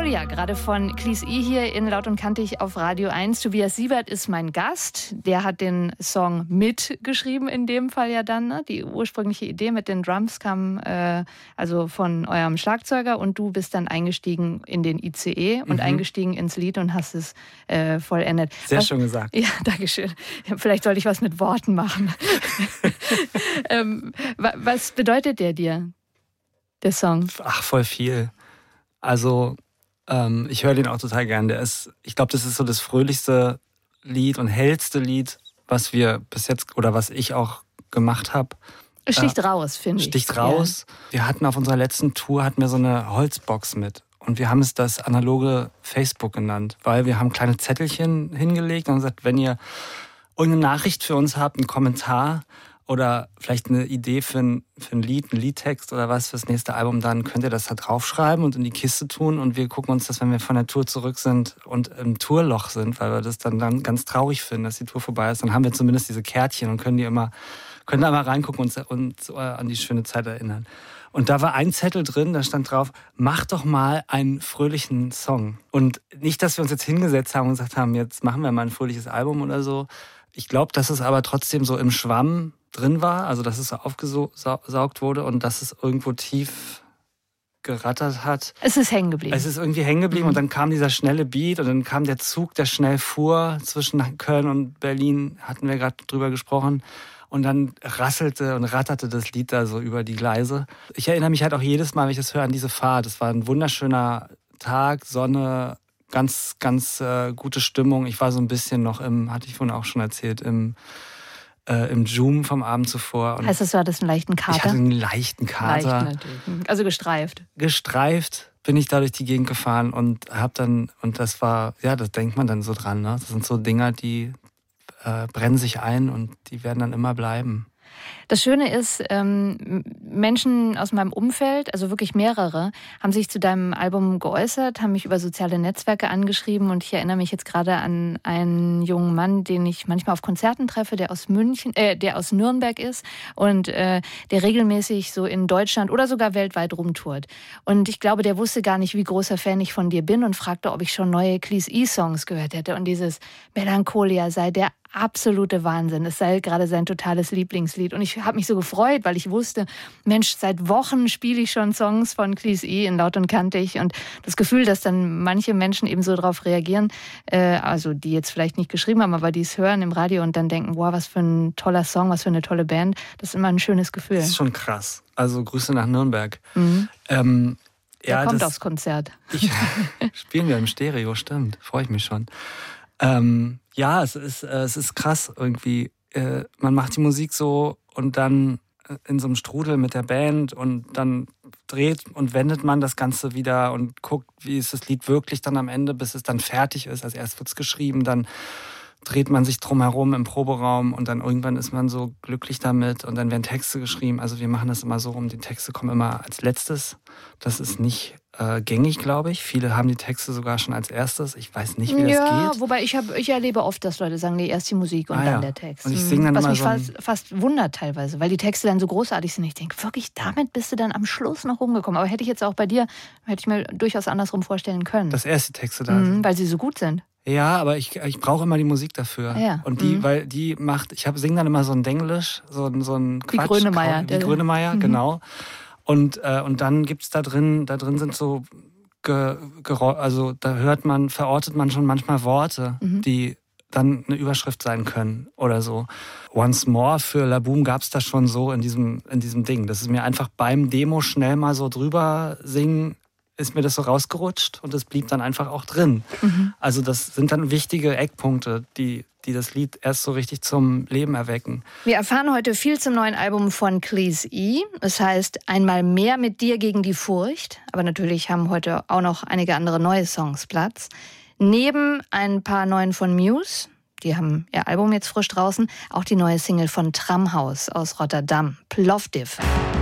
Melancholia, gerade von Cleese E hier in Laut und Kantig auf Radio 1. Tobias Siebert ist mein Gast. Der hat den Song mitgeschrieben, in dem Fall ja dann. Ne? Die ursprüngliche Idee mit den Drums kam also von eurem Schlagzeuger und du bist dann eingestiegen in den ICE und eingestiegen ins Lied und hast es vollendet. Sehr schön gesagt. Ja, danke schön. Vielleicht sollte ich was mit Worten machen. Was bedeutet der dir, der Song? Ach, voll viel. Also, ich höre den auch total gern. Ich glaube, das ist so das fröhlichste Lied und hellste Lied, was wir bis jetzt, oder was ich auch gemacht habe. Sticht raus, finde ich. Sticht raus. Ja. Wir hatten auf unserer letzten Tour so eine Holzbox mit. Und wir haben es das analoge Facebook genannt, weil wir haben kleine Zettelchen hingelegt und gesagt, wenn ihr irgendeine Nachricht für uns habt, einen Kommentar oder vielleicht eine Idee für ein Lied, einen Liedtext oder was fürs nächste Album, dann könnt ihr das da draufschreiben und in die Kiste tun. Und wir gucken uns das, wenn wir von der Tour zurück sind und im Tourloch sind, weil wir das dann ganz traurig finden, dass die Tour vorbei ist, dann haben wir zumindest diese Kärtchen und können da mal reingucken und uns an die schöne Zeit erinnern. Und da war ein Zettel drin, da stand drauf, mach doch mal einen fröhlichen Song. Und nicht, dass wir uns jetzt hingesetzt haben und gesagt haben, jetzt machen wir mal ein fröhliches Album oder so. Ich glaube, dass es aber trotzdem so im Schwamm drin war, also dass es so aufgesaugt wurde und dass es irgendwo tief gerattert hat. Es ist hängen geblieben. Es ist irgendwie hängen geblieben und dann kam dieser schnelle Beat und dann kam der Zug, der schnell fuhr zwischen Köln und Berlin, hatten wir gerade drüber gesprochen. Und dann rasselte und ratterte das Lied da so über die Gleise. Ich erinnere mich halt auch jedes Mal, wenn ich das höre, an diese Fahrt. Es war ein wunderschöner Tag, Sonne, ganz, ganz gute Stimmung. Ich war so ein bisschen noch hatte ich vorhin auch schon erzählt, im Joom vom Abend zuvor. Und heißt das, du hattest einen leichten Kater? Ich hatte einen leichten Kater. Leicht natürlich. Also gestreift. Gestreift bin ich da durch die Gegend gefahren und das war, ja, das denkt man dann so dran, ne? Das sind so Dinger, die brennen sich ein und die werden dann immer bleiben. Das Schöne ist, Menschen aus meinem Umfeld, also wirklich mehrere, haben sich zu deinem Album geäußert, haben mich über soziale Netzwerke angeschrieben und ich erinnere mich jetzt gerade an einen jungen Mann, den ich manchmal auf Konzerten treffe, der aus Nürnberg ist und der regelmäßig so in Deutschland oder sogar weltweit rumtourt. Und ich glaube, der wusste gar nicht, wie großer Fan ich von dir bin und fragte, ob ich schon neue Cleese E-Songs gehört hätte. Und dieses Melancholia sei der absolute Wahnsinn. Es sei gerade sein totales Lieblingslied. Und ich habe mich so gefreut, weil ich wusste, Mensch, seit Wochen spiele ich schon Songs von Cleese E in Laut und Kantig. Und das Gefühl, dass dann manche Menschen eben so darauf reagieren, also die jetzt vielleicht nicht geschrieben haben, aber die es hören im Radio und dann denken, wow, was für ein toller Song, was für eine tolle Band. Das ist immer ein schönes Gefühl. Das ist schon krass. Also Grüße nach Nürnberg. Der kommt aufs Konzert. Spielen wir im Stereo, stimmt. Freue ich mich schon. Ja, es ist krass irgendwie. Man macht die Musik so und dann in so einem Strudel mit der Band und dann dreht und wendet man das Ganze wieder und guckt, wie ist das Lied wirklich dann am Ende, bis es dann fertig ist. Also erst wird's geschrieben, dann dreht man sich drumherum im Proberaum und dann irgendwann ist man so glücklich damit und dann werden Texte geschrieben. Also wir machen das immer so rum, die Texte kommen immer als letztes. Das ist nicht gängig, glaube ich. Viele haben die Texte sogar schon als erstes. Ich weiß nicht, wie das geht. Ja, wobei ich erlebe oft, dass Leute sagen, nee, erst die Musik und dann der Text. Und ich singe dann was immer mich fast wundert teilweise, weil die Texte dann so großartig sind. Ich denke, wirklich, damit bist du dann am Schluss noch rumgekommen. Aber hätte ich jetzt auch bei dir, hätte ich mir durchaus andersrum vorstellen können. Dass erst die Texte da sind. Weil sie so gut sind. Ja, aber ich brauche immer die Musik dafür. Ja. Und weil die macht, singe dann immer so ein Denglisch, so ein Quatsch. Wie Grönemeyer. Wie Grönemeyer, genau. Und dann gibt's da drin sind so, also da verortet man schon manchmal Worte, die dann eine Überschrift sein können oder so. Once More für La Boom gab's da schon so in diesem Ding. Das ist mir einfach beim Demo schnell mal so drüber singen, ist mir das so rausgerutscht und es blieb dann einfach auch drin. Also das sind dann wichtige Eckpunkte, die das Lied erst so richtig zum Leben erwecken. Wir erfahren heute viel zum neuen Album von Cleese E. Es heißt Einmal mehr mit dir gegen die Furcht. Aber natürlich haben heute auch noch einige andere neue Songs Platz. Neben ein paar neuen von Muse, die haben ihr Album jetzt frisch draußen, auch die neue Single von Tramhaus aus Rotterdam, Plovdiv.